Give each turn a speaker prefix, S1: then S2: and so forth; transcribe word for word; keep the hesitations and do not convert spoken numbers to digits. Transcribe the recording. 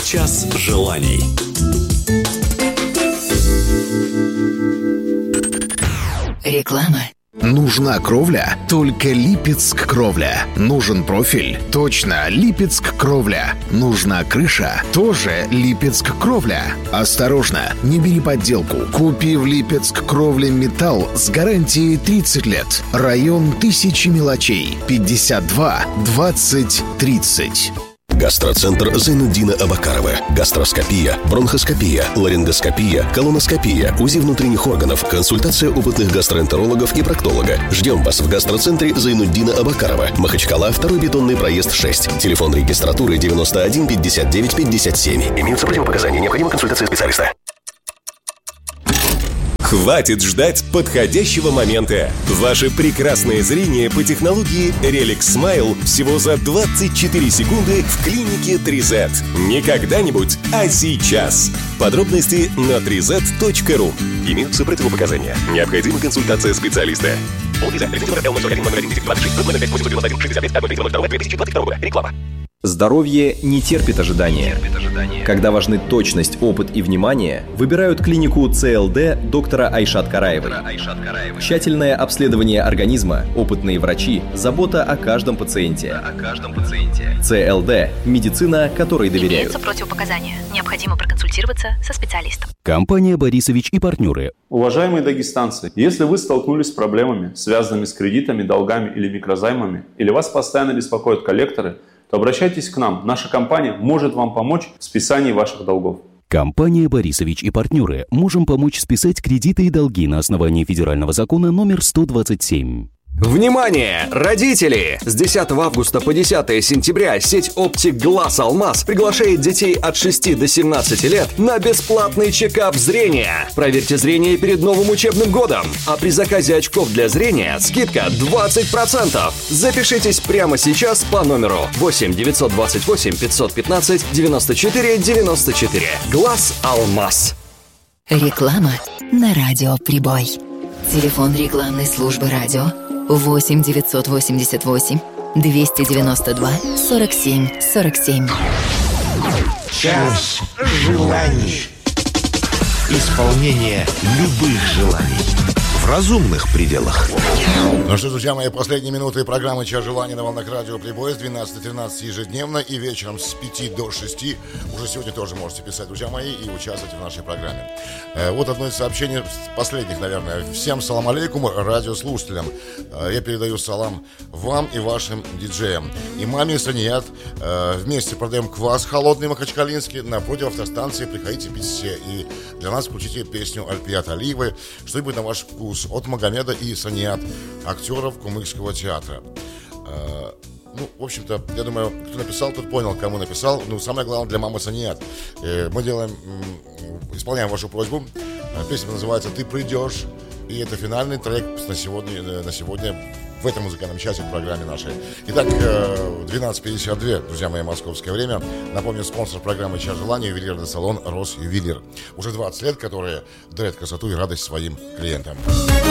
S1: Час желаний.
S2: Реклама.
S3: Нужна кровля? Только Липецк кровля. Нужен профиль? Точно, Липецк кровля. Нужна крыша? Тоже Липецк кровля. Осторожно, не бери подделку. Купи в Липецк кровля металл с гарантией тридцать лет. Район Тысячи мелочей. пятьдесят два двадцать тридцать.
S4: Гастроцентр Зайнуддина Абакарова. Гастроскопия, бронхоскопия, ларингоскопия, колоноскопия, УЗИ внутренних органов, консультация опытных гастроэнтерологов и проктолога. Ждем вас в гастроцентре Зайнуддина Абакарова. Махачкала, второй бетонный проезд шесть. Телефон регистратуры девяносто один пятьдесят девять пятьдесят семь. Имеются противопоказания. Необходима консультация специалиста.
S5: Хватит ждать подходящего момента. Ваше прекрасное зрение по технологии Relic Smile всего за двадцать четыре секунды в клинике три зет. Не когда-нибудь, а сейчас. Подробности на три зет точка ру. Имеются противопоказания. Необходима консультация специалиста. Реклама.
S6: Здоровье не терпит ожидания. Когда важны точность, опыт и внимание, выбирают клинику ЦЛД доктора Айшат Караевой. Тщательное обследование организма, опытные врачи, забота о каждом пациенте. ЦЛД – медицина, которой доверяют.
S7: Имеются противопоказания. Необходимо проконсультироваться со специалистом.
S8: Компания «Борисович и партнеры».
S9: Уважаемые дагестанцы, если вы столкнулись с проблемами, связанными с кредитами, долгами или микрозаймами, или вас постоянно беспокоят коллекторы, то обращайтесь к нам. Наша компания может вам помочь в списании ваших долгов.
S8: Компания «Борисович и партнеры». Можем помочь списать кредиты и долги на основании федерального закона номер сто двадцать семь.
S10: Внимание, родители! С десятого августа по десятое сентября сеть оптик Глаз Алмаз приглашает детей от шести до семнадцати лет на бесплатный чекап зрения. Проверьте зрение перед новым учебным годом. А при заказе очков для зрения скидка двадцать процентов. Запишитесь прямо сейчас по номеру восемь девятьсот двадцать восемь пятьсот пятнадцать девяносто четыре девяносто четыре. Глаз Алмаз.
S2: Реклама на радио «Прибой». Телефон рекламной службы радио восемь девятьсот восемьдесят восемь двести девяносто два сорок семь сорок семь.
S11: Час желаний. Исполнение любых желаний в разумных пределах.
S12: Ну что, друзья мои, последние минуты программы «Час желаний» на волнах радио «Прибой» с двенадцати до тринадцати ежедневно и вечером с пяти до шести. Уже сегодня тоже можете писать, друзья мои, и участвовать в нашей программе. Э, вот одно из сообщений, последних, наверное. Всем салам алейкум, радиослушателям. Э, я передаю салам вам и вашим диджеям. И маме Саният. Э, вместе продаем квас холодный махачкалинский. Напротив автостанции приходите пить все. И для нас включите песню Альпият Алиевой. Что-нибудь на ваш вкус. От Магомеда и Саният, актеров Кумыкского театра. Э, ну, в общем-то, я думаю, кто написал, тот понял, кому написал. Ну, самое главное для мамы Саният. Э, мы делаем, э, исполняем вашу просьбу. Э, песня называется «Ты придешь». И это финальный трек на сегодня, на сегодня в этом музыкальном часе в программе нашей. Итак, двенадцать пятьдесят два, друзья мои, московское время. Напомню, спонсор программы «Час желаний» — ювелирный салон «Росювелир». Уже двадцать лет, которые дарят красоту и радость своим клиентам.